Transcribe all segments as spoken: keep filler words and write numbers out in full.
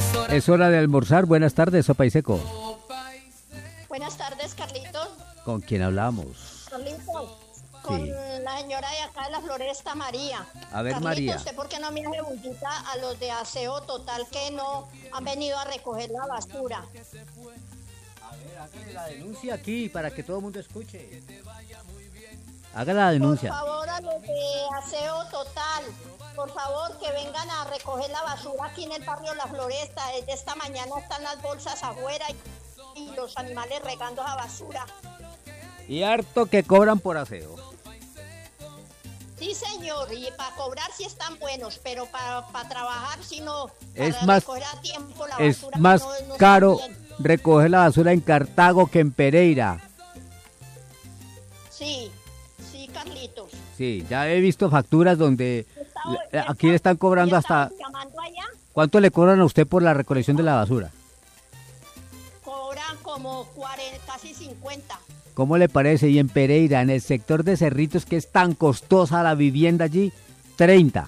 Es hora de almorzar. Buenas tardes, Sopa y Seco. Buenas tardes, Carlitos. ¿Con quién hablamos? Carlitos, con Sí. la señora de acá de la Floresta, María. A ver, Carlitos, María. ¿usted por qué no me hace bullita a los de aseo total que no han venido a recoger la basura? A ver, hágale la denuncia aquí para que todo el mundo escuche. Haga la denuncia. Por favor, a los de aseo total, por favor, que vengan a recoger la basura aquí en el barrio La Floresta. Desde esta mañana están las bolsas afuera y, y los animales regando esa basura. Y harto que cobran por aseo. Sí, señor, y para cobrar sí están buenos, pero para pa trabajar sí no. Es para más, recoger a tiempo la es basura, más no- no está caro bien. recoger la basura en Cartago que en Pereira. Sí, sí, Carlitos. Sí, ya he visto facturas donde Estaba- le- aquí le están cobrando ¿y hasta... estaban llamando allá? ¿Cuánto le cobran a usted por la recolección de la basura? Cobran como cuarenta, casi cincuenta. ¿Cómo le parece? Y en Pereira, en el sector de Cerritos, que es tan costosa la vivienda allí, treinta.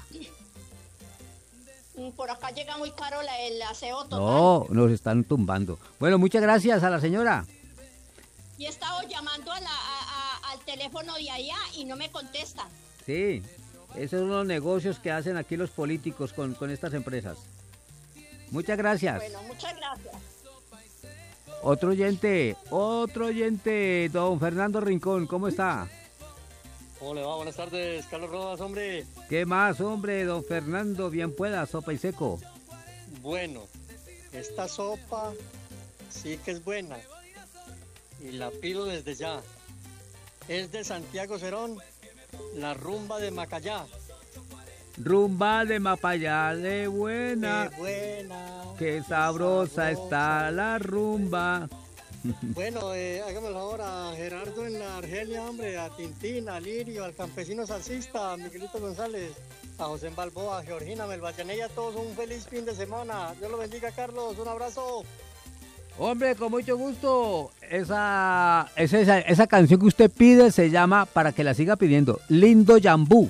Mm, Por acá llega muy caro la, el aseo total. No, nos están tumbando. Bueno, muchas gracias a la señora. Y he estado llamando a la, a- a- al teléfono de allá y no me contestan. Sí, esos son los negocios que hacen aquí los políticos con, con estas empresas. Muchas gracias. Bueno, muchas gracias. Otro oyente, otro oyente, don Fernando Rincón, ¿cómo está? ¿Cómo le va? Buenas tardes, Carlos Rodas, hombre. ¿Qué más, hombre, don Fernando? Bien pueda, Sopa y Seco. Bueno, esta sopa sí que es buena y la pido desde ya. Es de Santiago Cerón, la rumba de Macayá. Rumba de Mapayá de buena, ¡Qué buena! qué sabrosa está la rumba. Bueno, eh, hágame el favor a Gerardo en la Argelia, hombre, a Tintín, a Lirio, al campesino salsista, a Miguelito González, a José Balboa, a Georgina Melbachané y a todos un feliz fin de semana. Dios lo bendiga, Carlos. Un abrazo. Hombre, con mucho gusto. Esa, esa, esa, esa canción que usted pide se llama, para que la siga pidiendo, Lindo Yambú.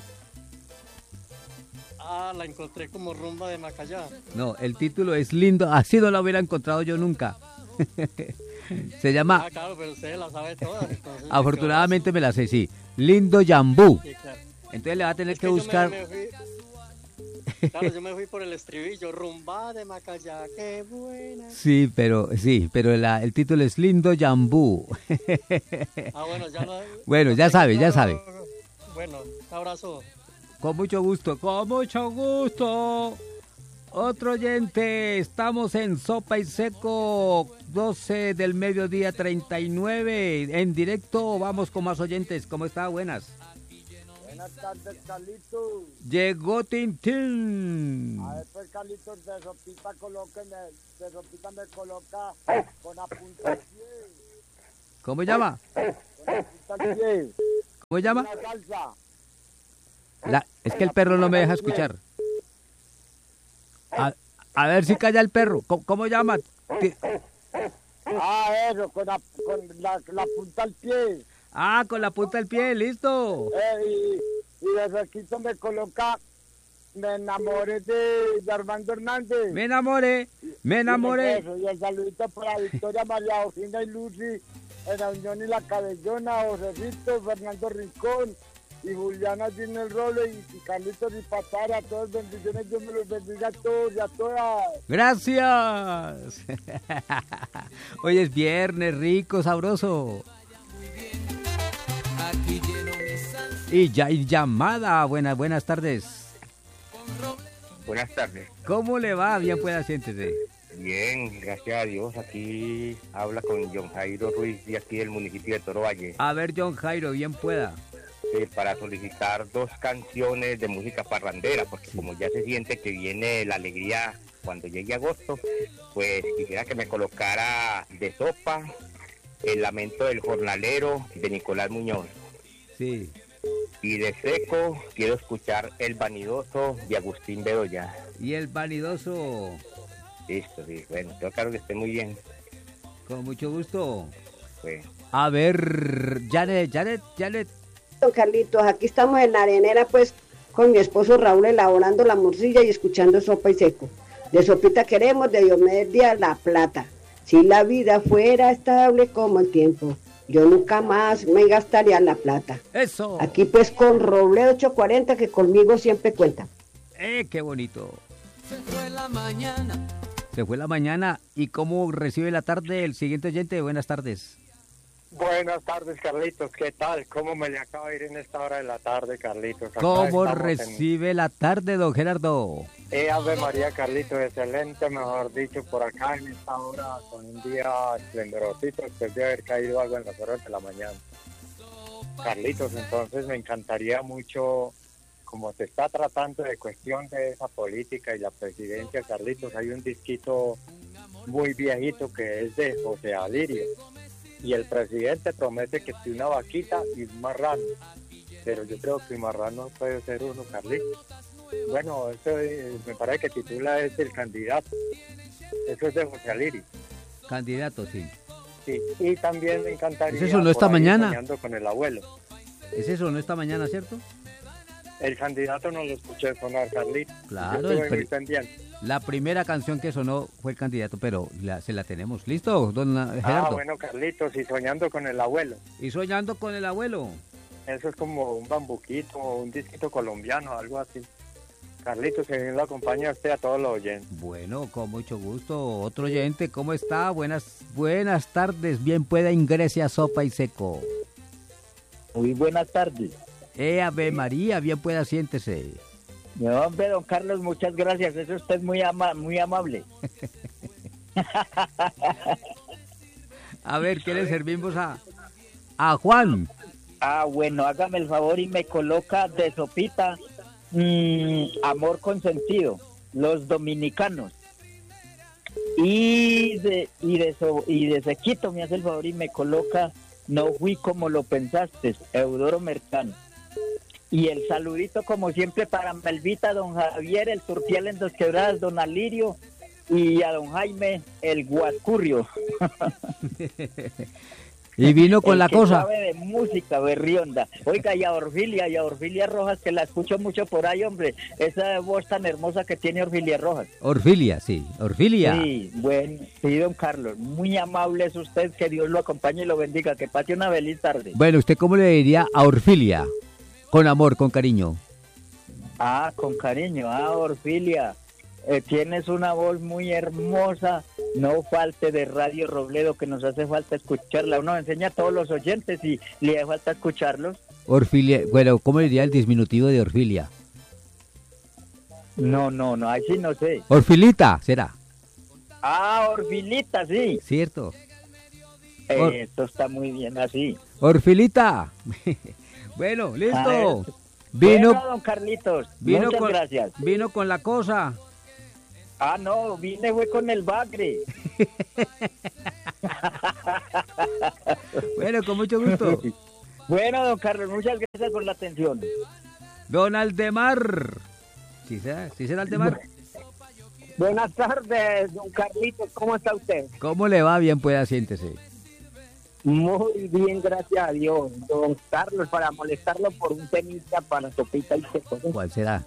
Ah, la encontré como rumba de Macayá. No, el título es Lindo, así no la hubiera encontrado yo nunca. Se llama, Ah, claro, pero usted la sabe todas. entonces, afortunadamente me la sé, sí, Lindo Yambú. Sí, claro. Entonces le va a tener Es que yo me- buscar... me fui- Claro, yo me fui por el estribillo, rumba de Macayá, qué buena. Sí, pero sí, pero la- el título es Lindo Yambú. Ah, bueno, ya lo... Bueno, lo ya tengo sabe, ya claro. sabe. Bueno, un abrazo. Con mucho gusto, con mucho gusto. Otro oyente, estamos en Sopa y Seco, doce del mediodía, treinta y nueve, en directo. Vamos con más oyentes. ¿Cómo está? Buenas. Buenas tardes, Carlitos. Llegó Tintín. A ver, pues, Carlitos, de sopita, colóqueme, de sopita me coloca con la punta al pie. ¿Cómo llama? Con la punta al pie. ¿Cómo llama? Una salsa. La- es que el perro no me deja escuchar. A, a ver si calla el perro. ¿Cómo, cómo llama? Ti- Ah, eso, con la, con la, la punta al pie. Ah, con la punta del pie, listo. Eh, y, y de cerquito me coloca, me enamoré de, de Armando Hernández. Me enamoré, me enamoré. Eso, y el saludito para Victoria, María Eugenia y Lucy, en la Unión y la Cabellona, Josefito, Fernando Rincón, y Juliana allí en el rolo, y, y Carlitos y Patara, a todos bendiciones, Dios me los bendiga a todos y a todas. Gracias. Hoy es viernes, rico, sabroso. Y ya hay llamada. Buenas, buenas tardes. Buenas tardes. ¿Cómo le va? Bien, pueda, siéntese. Bien, gracias a Dios. Aquí habla con John Jairo Ruiz de aquí del municipio de Toro Valle. A ver, John Jairo, bien pueda. eh, para solicitar dos canciones de música parrandera, porque como ya se siente que viene la alegría cuando llegue agosto, pues quisiera que me colocara de Sopa El lamento del jornalero de Nicolás Muñoz. Sí. Y de Seco quiero escuchar El vanidoso de Agustín Bedoya. Y El vanidoso. Listo, sí, bueno, tengo claro que esté muy bien. Con mucho gusto. Pues. A ver, Janet, Janet, Janet. Don Carlitos, aquí estamos en la arenera, pues, con mi esposo Raúl elaborando la morcilla y escuchando Sopa y Seco. De Sopita queremos de Diomedes Díaz La Plata. Si la vida fuera estable como el tiempo, yo nunca más me gastaría la plata. Eso. Aquí pues con Robledo ochocientos cuarenta que conmigo siempre cuenta. Eh, qué bonito. Se fue la mañana. Se fue la mañana. ¿Y cómo recibe la tarde el siguiente oyente? Buenas tardes. Buenas tardes, Carlitos. ¿Qué tal? ¿Cómo me le acaba de ir en esta hora de la tarde, Carlitos? Acá ¿Cómo recibe en... la tarde, don Gerardo? Eh, Ave María, Carlitos. Excelente, mejor dicho, por acá en esta hora, con un día esplendorosito, después de haber caído algo en las horas de la mañana. Carlitos, entonces me encantaría mucho, como se está tratando de cuestión de esa política y la presidencia, Carlitos, hay un disquito muy viejito que es de José Alirio. Y el presidente promete que si una vaquita y un marrano, pero yo creo que un marrano puede ser uno, Carlitos. Bueno, eso es, me parece que titula es el candidato. Eso es de José Alirio. Candidato, sí. Sí, y también me encantaría... ¿Es eso no esta mañana? Soñando con el abuelo. ¿Es eso no esta mañana, cierto? El candidato no lo escuché sonar, Carlitos. Claro, yo el muy pendiente. La primera canción que sonó fue el candidato, pero la, se la tenemos. ¿Listo, don Gerardo? Ah, bueno, Carlitos, y soñando con el abuelo. Y soñando con el abuelo. Eso es como un bambuquito, un disquito colombiano, algo así. Carlitos, que lo acompaña a usted a todos los oyentes. Bueno, con mucho gusto. Otro oyente, ¿cómo está? Buenas buenas tardes. Bien pueda ingrese a Sopa y Seco. Muy buenas tardes. Eh, Ave María, bien pueda siéntese. No, hombre, don Carlos, muchas gracias. Eso usted es muy, ama muy amable. A ver, ¿qué le servimos a, a Juan? Ah, bueno, hágame el favor y me coloca de Sopita mmm, Amor con Sentido, Los Dominicanos. Y de, y, de so, y de Sequito me hace el favor y me coloca No fui como lo pensaste, Eudoro Mercano. Y el saludito, como siempre, para Melvita, don Javier, el Turpial en Dos Quebradas, don Alirio, y a don Jaime, el Guascurrio. Y vino con el la que cosa. sabe de música, berrionda. Oiga, y a Orfilia, y a Orfilia Rojas, que la escucho mucho por ahí, hombre. Esa voz tan hermosa que tiene Orfilia Rojas. Orfilia, sí, Orfilia. Sí, bueno, sí, don Carlos, muy amable es usted, que Dios lo acompañe y lo bendiga, que pase una feliz tarde. Bueno, ¿usted cómo le diría a Orfilia? Con amor, con cariño. Ah, con cariño. Ah, Orfilia, eh, tienes una voz muy hermosa. No falte de Radio Robledo, que nos hace falta escucharla. Uno enseña a todos los oyentes y le hace falta escucharlos. Orfilia, bueno, ¿cómo le diría el diminutivo de Orfilia? No, no, no, ahí sí no sé. Orfilita, será. Ah, Orfilita, sí. Cierto. Eh, Or... Esto está muy bien así. Orfilita. Bueno, listo. Ver, vino, bueno, don Carlitos, vino muchas con, gracias. Vino con la cosa. Ah, no, vine fue con el bagre. Bueno, con mucho gusto. Bueno, don Carlos, muchas gracias por la atención. Don Aldemar. ¿Sí será, ¿Sí será Aldemar? Buenas tardes, don Carlitos, ¿cómo está usted? ¿Cómo le va? Bien, pueda, siéntese. Muy bien, gracias a Dios. Don Carlos, para molestarlo por un temita para Sopita y Seco. ¿Cuál será?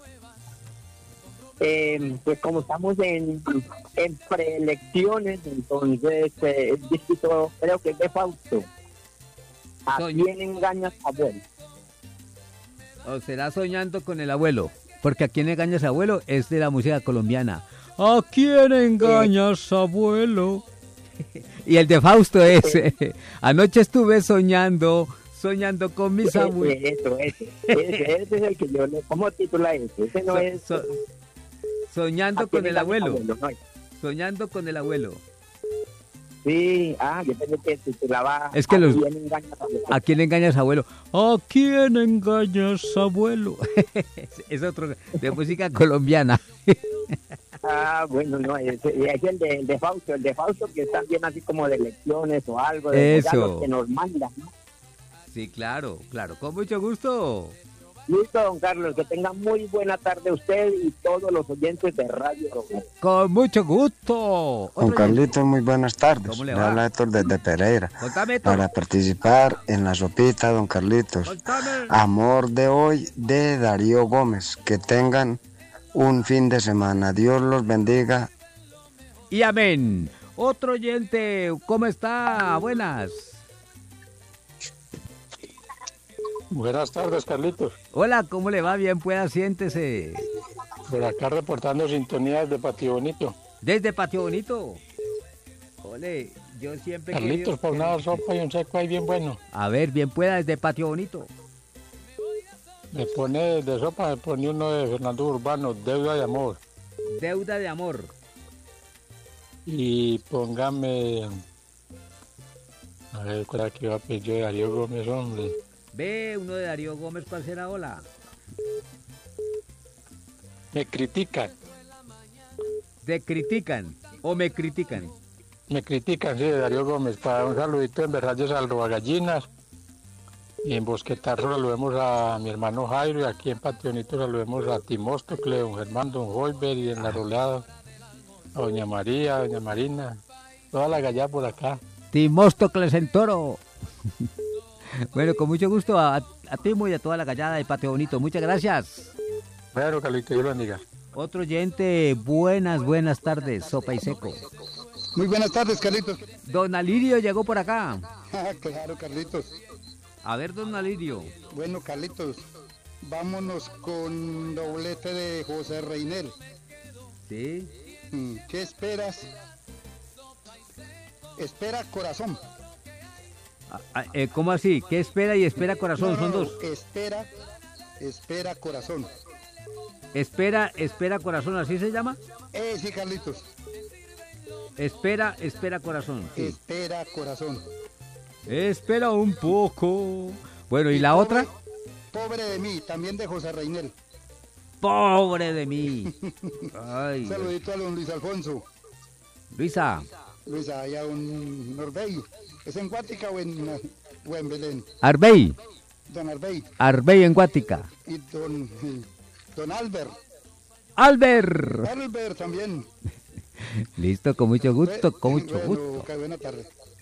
Eh, pues como estamos en, en preelecciones, entonces eh, el distrito creo que es de Fausto. ¿A Soñ... quién engañas, abuelo? O será Soñando con el abuelo, porque a quién engañas, abuelo, es de la música colombiana. ¿A quién engañas, eh... abuelo? Y el de Fausto es, eh, anoche estuve soñando, soñando con mis abuelos. Eso, eso, ese, ese es el que yo le... ¿Cómo titula ese? Ese no so, es... So, soñando con el abuelo. abuelo no soñando con el abuelo. Sí, ah, yo pensé que titulaba... Es que ¿A los... quién engañas, abuelo? ¿A quién engañas, abuelo? ¿A quién engañas, abuelo? Es otro de música colombiana. Ah, bueno, no, es, es el, de, el de Fausto, el de Fausto que está bien así como de elecciones o algo, de eso que nos mandan, ¿no? Sí, claro, claro, con mucho gusto. Listo, don Carlos, que tenga muy buena tarde usted y todos los oyentes de Radio Robledo. Con mucho gusto. Don Carlitos, muy buenas tardes. ¿Cómo le le va? habla Héctor desde Pereira. Contame, Héctor. Para participar en la sopita, don Carlitos. Contame. Amor de hoy de Darío Gómez. Que tengan un fin de semana. Dios los bendiga. Y amén. Otro oyente, ¿cómo está? Buenas. Buenas tardes, Carlitos. Hola, ¿cómo le va? Bien, pueda, siéntese. Por acá reportando sintonías de Patio Bonito. Desde Patio Bonito. Ole, yo siempre... Carlitos, para una sopa y un seco ahí bien bueno. A ver, bien pueda, desde Patio Bonito. Me pone de sopa, me pone uno de Fernando Urbano, Deuda de Amor. Deuda de Amor. Y póngame... A ver, ¿cuál era que iba a pedir yo de Darío Gómez, hombre? Ve, uno de Darío Gómez, ¿cuál será? Hola. Me critican. ¿Te critican o me critican? Me critican, sí, de Darío Gómez. Para un saludito en Versalles al Gallinas. Y en Bosquetar saludemos a mi hermano Jairo. Y aquí en Pationito saludemos a Timóstocle, don Germán, don Holber. Y en la rolada a doña María, a doña Marina. Toda la gallada por acá. Timóstocles en Toro. Bueno, con mucho gusto a, a Timo y a toda la gallada de Patio Bonito. Muchas gracias. Bueno, Carlito, yo lo bendiga. Otro oyente, buenas, buenas tardes, Sopa y Seco. Muy buenas tardes, Carlitos. Don Alirio llegó por acá. Claro, Carlitos. A ver, don Alirio. Bueno, Carlitos, vámonos con doblete de José Reinel. Sí. ¿Qué esperas? Espera corazón. Ah, eh, ¿Cómo así? ¿Qué espera y espera corazón? No, no, Son no, dos. Espera, espera corazón. Espera, espera corazón, ¿así se llama? Eh, sí, Carlitos. Espera, espera corazón. Sí. Espera corazón. Espera un poco. Bueno, ¿y, y la pobre, otra? Pobre de mí, también de José Reinel. Pobre de mí. Ay, saludito a don Luis Alfonso. Luisa. Luisa, allá en Norbey. ¿Es en Guática o en, o en Belén? Arbey. Don Arbey. Arbey en Guática. Y don, don Albert. Albert. Albert también. Listo, con mucho gusto, con mucho bueno, gusto. Buena tarde.